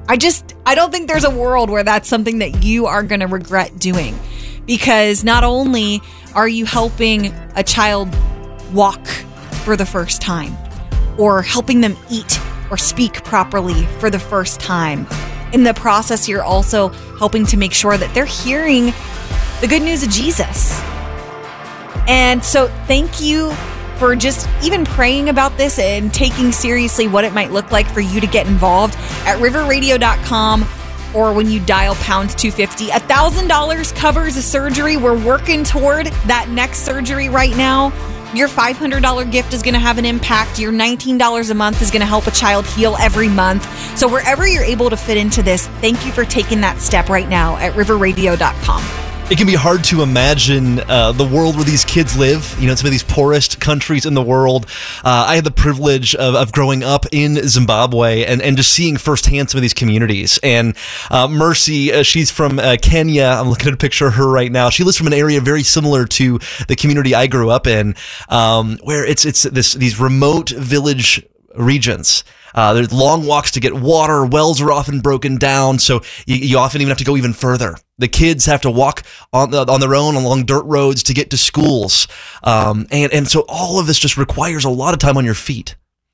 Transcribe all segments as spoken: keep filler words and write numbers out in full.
I just, I don't think there's a world where that's something that you are going to regret doing, because not only are you helping a child walk for the first time, or helping them eat or speak properly for the first time, in the process, you're also helping to make sure that they're hearing the good news of Jesus. And so thank you for just even praying about this and taking seriously what it might look like for you to get involved at river radio dot com, or when you dial pound two fifty. one thousand dollars covers a surgery. We're working toward that next surgery right now. Your five hundred dollars gift is going to have an impact. Your nineteen dollars a month is going to help a child heal every month. So wherever you're able to fit into this, thank you for taking that step right now at river radio dot com. It can be hard to imagine uh, the world where these kids live, you know, some of these poorest countries in the world. Uh, I had the privilege of, of growing up in Zimbabwe and, and just seeing firsthand some of these communities. And uh, Mercy, uh, she's from uh, Kenya. I'm looking at a picture of her right now. She lives from an area very similar to the community I grew up in, um, where it's it's this these remote village regions. Uh, there's long walks to get water. Wells are often broken down, so you, you often even have to go even further. The kids have to walk on the, on their own along dirt roads to get to schools, um, and and so all of this just requires a lot of time on your feet.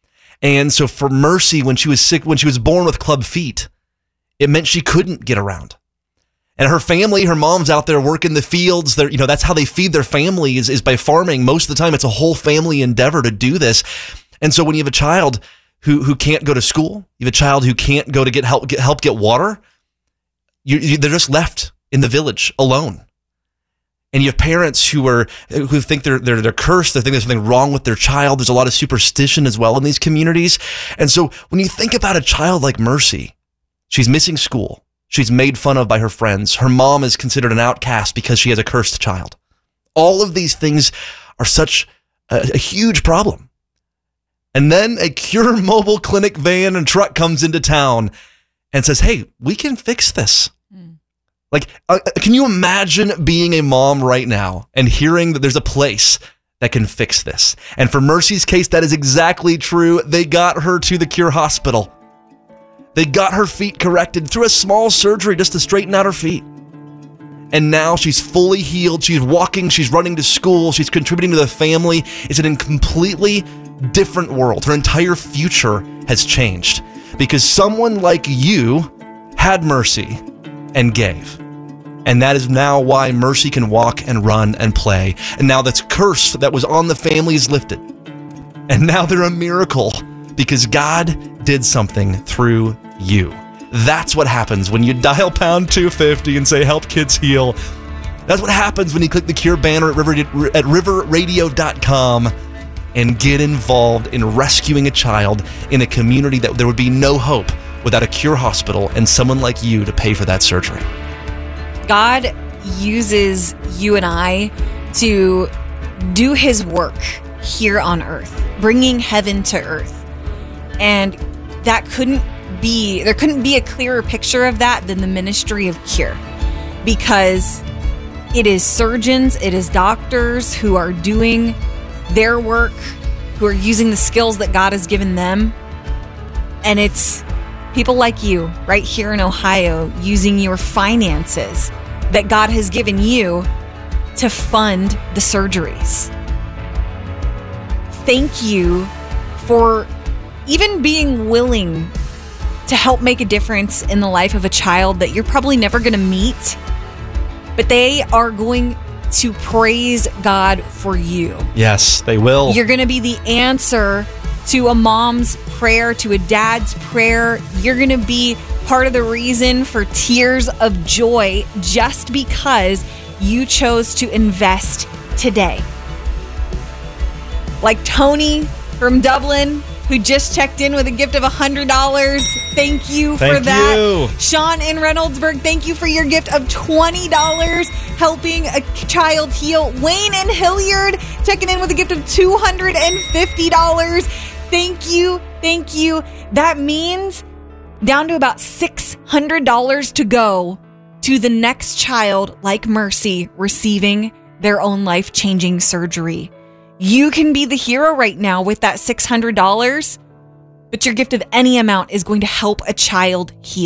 And so for Mercy, when she was sick, when she was born with club feet, it meant she couldn't get around. And her family, her mom's out there working the fields. They're, you know, that's how they feed their families, is by farming. Most of the time, it's a whole family endeavor to do this. And so when you have a child who who can't go to school, you have a child who can't go to get help get help get water, you, you, they're just left in the village alone. And you have parents who are who think they're they're they're cursed. They think there's something wrong with their child. There's a lot of superstition as well in these communities. And so when you think about a child like Mercy, she's missing school. She's made fun of by her friends. Her mom is considered an outcast because she has a cursed child. All of these things are such a, a huge problem. And then a Cure Mobile Clinic van and truck comes into town and says, hey, we can fix this. Mm. Like, uh, can you imagine being a mom right now and hearing that there's a place that can fix this? And for Mercy's case, that is exactly true. They got her to the Cure Hospital. They got her feet corrected through a small surgery just to straighten out her feet. And now she's fully healed. She's walking. She's running to school. She's contributing to the family. It's in a completely different world. Her entire future has changed because someone like you had mercy and gave. And that is now why Mercy can walk and run and play. And now that's curse that was on the family is lifted. And now they're a miracle because God did something through you. That's what happens when you dial pound two fifty and say, help kids heal. That's what happens when you click the Cure banner at river, at river radio dot com and get involved in rescuing a child in a community that there would be no hope without a Cure hospital and someone like you to pay for that surgery. God uses you and I to do his work here on earth, bringing heaven to earth. And that couldn't be, there couldn't be a clearer picture of that than the ministry of Cure, because it is surgeons, it is doctors who are doing their work, who are using the skills that God has given them. And it's people like you right here in Ohio using your finances that God has given you to fund the surgeries. Thank you for even being willing to help make a difference in the life of a child that you're probably never going to meet, but they are going to praise God for you. Yes, they will. You're going to be the answer to a mom's prayer, to a dad's prayer. You're going to be part of the reason for tears of joy just because you chose to invest today. Like Tony from Dublin, who just checked in with a gift of one hundred dollars. Thank you thank for that. You. Sean in Reynoldsburg, thank you for your gift of twenty dollars, helping a child heal. Wayne in Hilliard, checking in with a gift of two hundred fifty dollars. Thank you, thank you. That means down to about six hundred dollars to go to the next child like Mercy receiving their own life-changing surgery. You can be the hero right now with that six hundred dollars, but your gift of any amount is going to help a child heal.